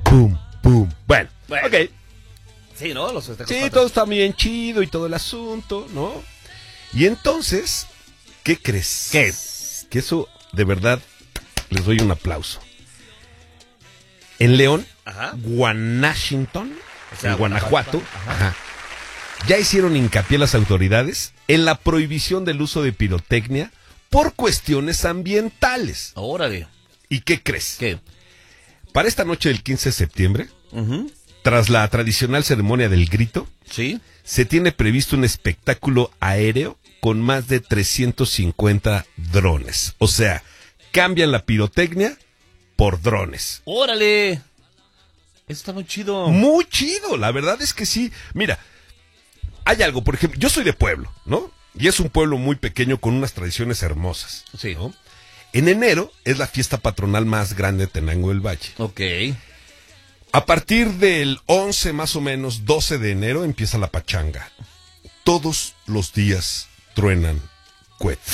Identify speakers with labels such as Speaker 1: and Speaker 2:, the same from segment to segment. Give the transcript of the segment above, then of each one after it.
Speaker 1: pum, pum. Bueno, ok.
Speaker 2: Sí, ¿no? Los festejos.
Speaker 1: Sí, todo está bien chido y todo el asunto, ¿no? Y entonces, ¿qué crees?
Speaker 2: ¿Qué?
Speaker 1: Que eso, de verdad, les doy un aplauso. En León,
Speaker 2: Ajá.
Speaker 1: Guanashington,
Speaker 2: O sea,
Speaker 1: en Guanajuato,
Speaker 2: Ajá.
Speaker 1: ya hicieron hincapié las autoridades en la prohibición del uso de pirotecnia por cuestiones ambientales.
Speaker 2: Órale.
Speaker 1: ¿Y qué crees?
Speaker 2: ¿Qué?
Speaker 1: Para esta noche del 15 de septiembre,
Speaker 2: Uh-huh.
Speaker 1: tras la tradicional ceremonia del grito,
Speaker 2: Sí.
Speaker 1: se tiene previsto un espectáculo aéreo con más de 350 drones. O sea, cambian la pirotecnia por drones.
Speaker 2: Órale. Eso está muy chido.
Speaker 1: Muy chido, la verdad es que sí. Mira, hay algo, por ejemplo, yo soy de pueblo, ¿no? Y es un pueblo muy pequeño con unas tradiciones hermosas.
Speaker 2: Sí.
Speaker 1: ¿No? En enero es la fiesta patronal más grande de Tenango del Valle.
Speaker 2: Ok.
Speaker 1: A partir del 11 más o menos, 12 de enero empieza la pachanga. Todos los días truenan cohetes.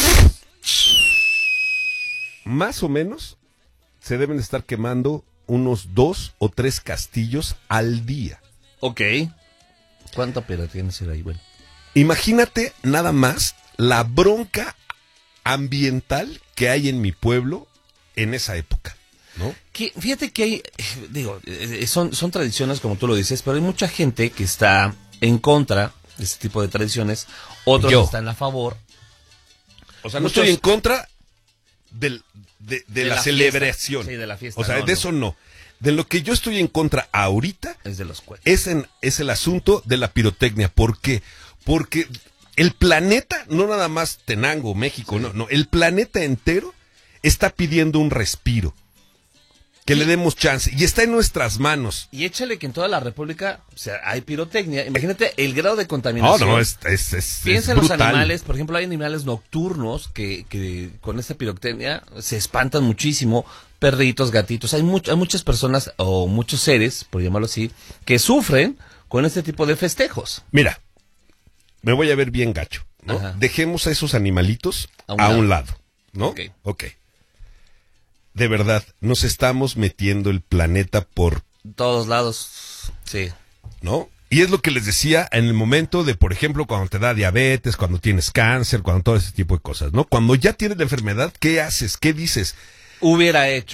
Speaker 1: Más o menos se deben estar quemando unos 2 o 3 castillos al día.
Speaker 2: Ok. ¿Cuánta pera tienes ahí, güey?
Speaker 1: Imagínate nada más la bronca ambiental que hay en mi pueblo en esa época, ¿no?
Speaker 2: Fíjate que hay, digo, son tradiciones como tú lo dices, pero hay mucha gente que está en contra de este tipo de tradiciones, otros están a favor.
Speaker 1: O sea, no estoy en contra de la celebración.
Speaker 2: Fiesta. Sí, de la fiesta.
Speaker 1: O sea, de eso no. De lo que yo estoy en contra ahorita
Speaker 2: es de los cohetes.
Speaker 1: Es el asunto de la pirotecnia. ¿Por qué? Porque el planeta, no nada más Tenango, México, sí. no, el planeta entero está pidiendo un respiro. Que le demos chance. Y está en nuestras manos.
Speaker 2: Y échale que en toda la República, o sea, hay pirotecnia. Imagínate el grado de contaminación.
Speaker 1: No, es
Speaker 2: Piensa en los
Speaker 1: brutal.
Speaker 2: animales. Por ejemplo, hay animales nocturnos que con esta pirotecnia se espantan muchísimo. Perritos, gatitos. Hay muchas personas o muchos seres, por llamarlo así, que sufren con este tipo de festejos.
Speaker 1: Mira, me voy a ver bien gacho, ¿no?
Speaker 2: Ajá.
Speaker 1: Dejemos a esos animalitos a un lado, ¿no? Ok. De verdad, nos estamos metiendo el planeta por
Speaker 2: todos lados, sí.
Speaker 1: ¿No? Y es lo que les decía en el momento de, por ejemplo, cuando te da diabetes, cuando tienes cáncer, cuando todo ese tipo de cosas, ¿no? Cuando ya tienes la enfermedad, ¿qué haces? ¿Qué dices?
Speaker 2: Hubiera hecho.